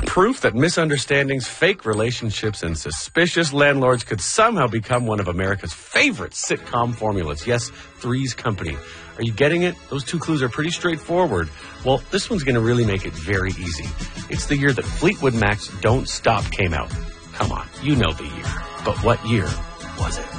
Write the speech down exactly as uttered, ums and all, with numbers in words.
Proof that misunderstandings, fake relationships, and suspicious landlords could somehow become one of America's favorite sitcom formulas. Yes, Three's Company. Are you getting it? Those two clues are pretty straightforward. Well, this one's going to really make it very easy. It's the year that Fleetwood Mac's Don't Stop came out. Come on, you know the year. But what year was it?